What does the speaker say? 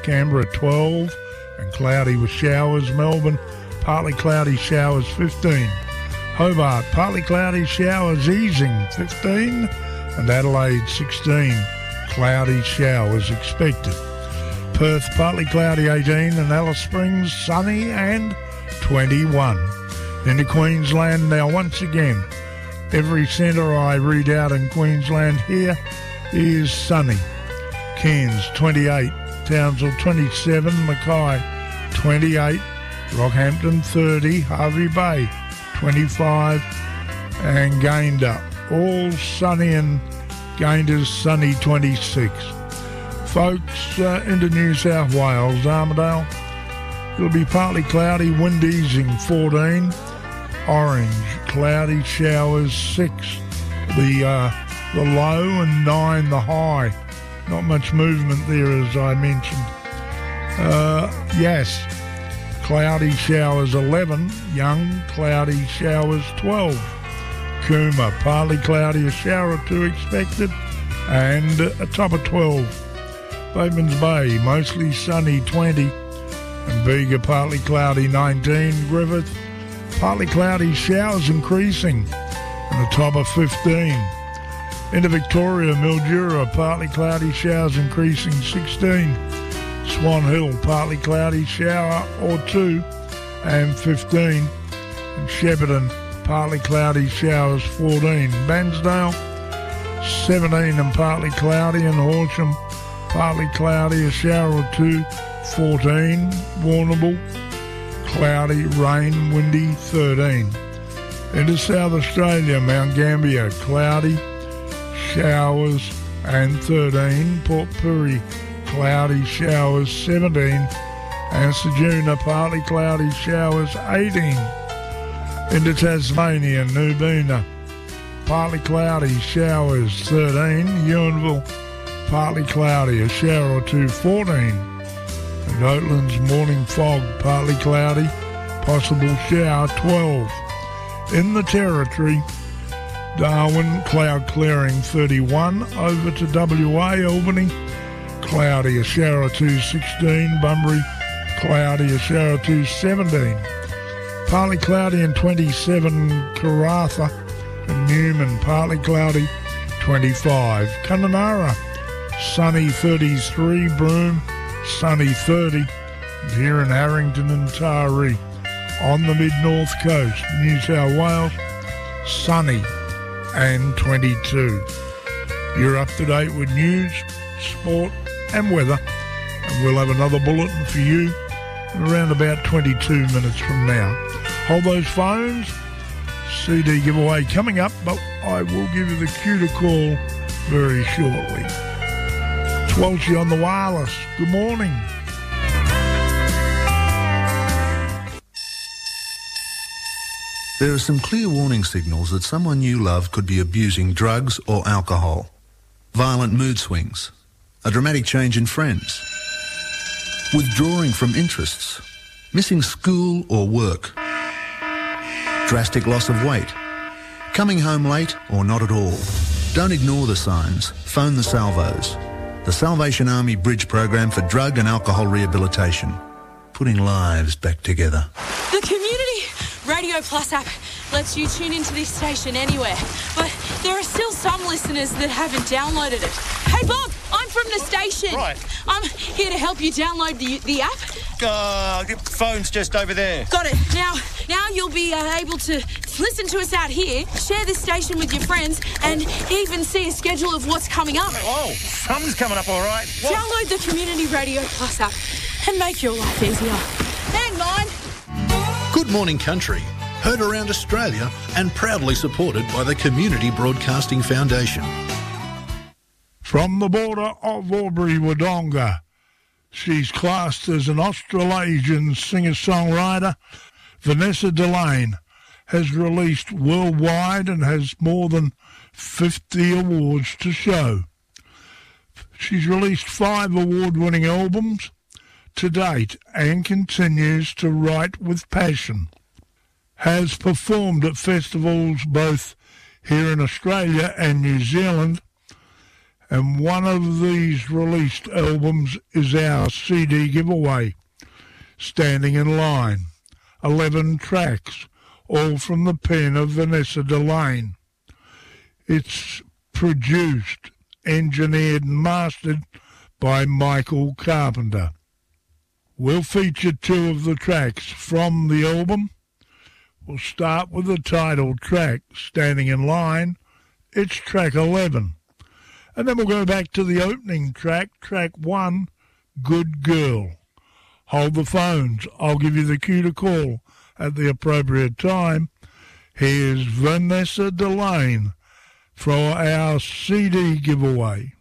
Canberra 12 and cloudy with showers. Melbourne, partly cloudy, showers 15. Hobart, partly cloudy, showers easing 15. And Adelaide 16, cloudy showers expected. Perth, partly cloudy 18 and Alice Springs sunny and 21. Into Queensland now once again. Every centre I read out in Queensland here is sunny. Cairns 28, Townsville 27, Mackay 28, Rockhampton 30, Hervey Bay 25 and Gayndah. All sunny and Gaynda's sunny 26. Folks, into New South Wales, Armidale, it'll be partly cloudy, wind easing 14. Orange, cloudy showers 6, the low, and 9 the high. Not much movement there, as I mentioned. Yes, cloudy showers 11. Young, cloudy showers 12. Cooma, partly cloudy, a shower or two expected, and a top of 12. Batemans Bay, mostly sunny 20. And Bega, partly cloudy 19. Griffith, partly cloudy, showers increasing, and a top of 15. Into Victoria, Mildura, partly cloudy, showers increasing 16. Swan Hill, partly cloudy, shower or two, and 15. And Shepparton, partly cloudy, showers 14. Bansdale, 17 and partly cloudy. And Horsham, partly cloudy, a shower or two, 14. Warrnambool, cloudy, rain, windy, 13. Into South Australia, Mount Gambier, cloudy, showers and 13. Port Pirie, cloudy, showers 17. And Ceduna, partly cloudy, showers 18. Into Tasmania, Nubina, partly cloudy, showers 13. Ewanville, partly cloudy, a shower or two, 14. And Oatlands, morning fog, partly cloudy, possible shower 12. In the Territory, Darwin, cloud clearing 31. Over to WA, Albany, cloudy, a shower or two, 16. Bunbury, cloudy, a shower or two, 17. Partly cloudy and 27. Karratha and Newman, partly cloudy, 25. Kununurra, sunny 33. Broome, sunny 30. And here in Harrington and Taree, on the mid-north coast, New South Wales, sunny and 22. You're up to date with news, sport and weather, and we'll have another bulletin for you in around about 22 minutes from now. Hold those phones. CD giveaway coming up, but I will give you the cue to call very shortly. It's Walshy on the wireless. Good morning. There are some clear warning signals that someone you love could be abusing drugs or alcohol. Violent mood swings, a dramatic change in friends, withdrawing from interests, missing school or work, drastic loss of weight, coming home late or not at all. Don't ignore the signs. Phone the Salvos, the Salvation Army Bridge Program for Drug and Alcohol Rehabilitation, putting lives back together. The Community Radio Plus app lets you tune into this station anywhere, but there are still some listeners that haven't downloaded it. Hey Bob, I'm from the station. Right. I'm here to help you download the app. The phone's just over there. Got it. Now you'll be able to listen to us out here, share this station with your friends, and even see a schedule of what's coming up. Oh, something's coming up all right. What? Download the Community Radio Plus app and make your life easier. And mine. Good Morning Country, heard around Australia and proudly supported by the Community Broadcasting Foundation. From the border of Albury-Wodonga, she's classed as an Australasian singer-songwriter. Vanessa Delane has released worldwide and has more than 50 awards to show. She's released 5 award-winning albums to date and continues to write with passion. Has performed at festivals both here in Australia and New Zealand, And one of these released albums is our CD giveaway, Standing in Line. 11 tracks, all from the pen of Vanessa Delane. It's produced, engineered and mastered by Michael Carpenter. We'll feature 2 of the tracks from the album. We'll start with the title track, Standing in Line. It's track 11. And then we'll go back to the opening track, track 1, Good Girl. Hold the phones. I'll give you the cue to call at the appropriate time. Here's Vanessa Delane for our CD giveaway.